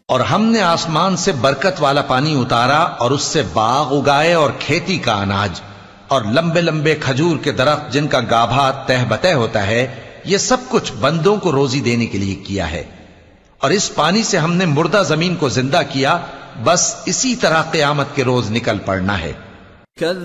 और हमने आसमान से बरकत वाला पानी उतारा और उससे बाग उगाए और खेती का अनाज और लंबे लंबे खजूर के दरख्त जिनका गाभा तह बतह होता है। ये सब कुछ बंदों को रोजी देने के लिए किया है। और इस पानी से हमने मुर्दा जमीन को जिंदा किया। बस इसी तरह क़यामत के रोज निकल पड़ना है।